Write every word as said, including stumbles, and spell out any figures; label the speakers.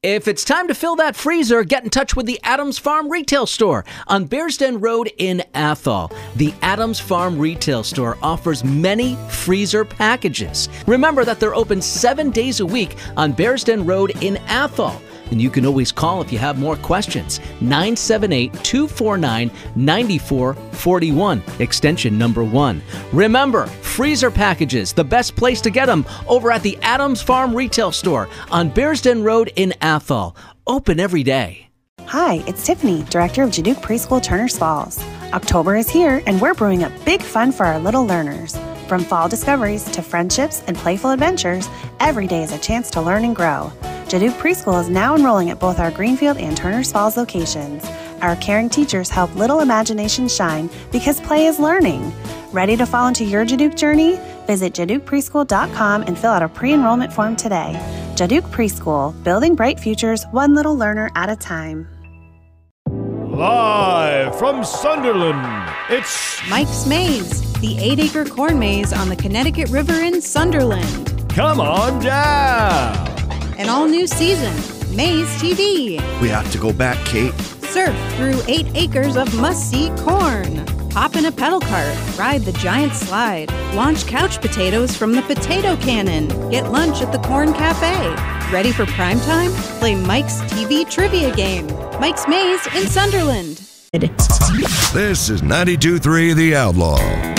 Speaker 1: If it's time to fill that freezer, get in touch with the Adams Farm Retail Store on Bearsden Road in Athol. The Adams Farm Retail Store offers many freezer packages. Remember that they're open seven days a week on Bearsden Road in Athol. And you can always call if you have more questions. nine seven eight, two four nine, nine four four one, extension number one. Remember, freezer packages, the best place to get them, over at the Adams Farm Retail Store on Bearsden Road in Athol. Open every day.
Speaker 2: Hi, it's Tiffany, Director of Jaduke Preschool Turners Falls. October is here, and we're brewing up big fun for our little learners. From fall discoveries to friendships and playful adventures, every day is a chance to learn and grow. Jaduke Preschool is now enrolling at both our Greenfield and Turners Falls locations. Our caring teachers help little imaginations shine because play is learning. Ready to fall into your Jaduke journey? Visit jaduke preschool dot com and fill out a pre-enrollment form today. Jaduke Preschool, building bright futures one little learner at a time.
Speaker 3: Live from Sunderland, it's
Speaker 4: Mike's Maze, the eight-acre corn maze on the Connecticut River in Sunderland.
Speaker 3: Come on down!
Speaker 4: An all-new season, Maze T V.
Speaker 5: We have to go back, Kate.
Speaker 4: Surf through eight acres of must-see corn. Hop in a pedal cart, ride the giant slide. Launch couch potatoes from the potato cannon. Get lunch at the Corn Cafe. Ready for prime time? Play Mike's T V trivia game. Mike's Maze in Sunderland.
Speaker 6: This is ninety-two point three The Outlaw.